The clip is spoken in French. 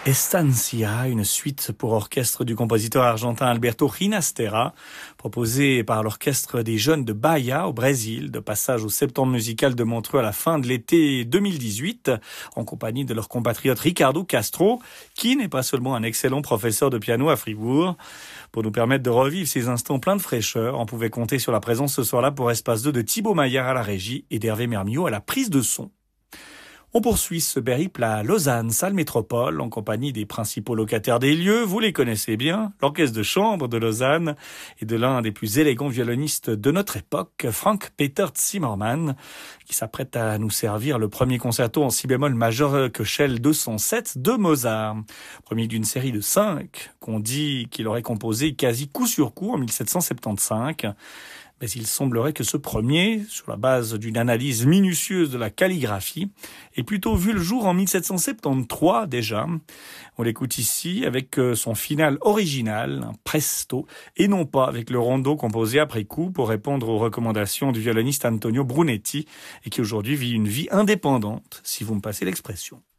Estancia, une suite pour orchestre du compositeur argentin Alberto Ginastera, proposée par l'orchestre des jeunes de Bahia au Brésil, de passage au Septembre musical de Montreux à la fin de l'été 2018, en compagnie de leur compatriote Ricardo Castro, qui n'est pas seulement un excellent professeur de piano à Fribourg. Pour nous permettre de revivre ces instants pleins de fraîcheur, on pouvait compter sur la présence ce soir-là pour Espace 2 de Thibaut Maillard à la régie et d'Hervé Mermiot à la prise de son. On poursuit ce périple à Lausanne, salle métropole, en compagnie des principaux locataires des lieux. Vous les connaissez bien, l'orchestre de chambre de Lausanne et de l'un des plus élégants violonistes de notre époque, Frank-Peter Zimmermann, qui s'apprête à nous servir le premier concerto en si bémol majeur que Shell 207 de Mozart. Premier d'une série de 5 qu'on dit qu'il aurait composé quasi coup sur coup en 1775. Mais il semblerait que ce premier, sur la base d'une analyse minutieuse de la calligraphie, ait plutôt vu le jour en 1773 déjà. On l'écoute ici avec son final original, un presto, et non pas avec le rondo composé après coup pour répondre aux recommandations du violoniste Antonio Brunetti, et qui aujourd'hui vit une vie indépendante, si vous me passez l'expression.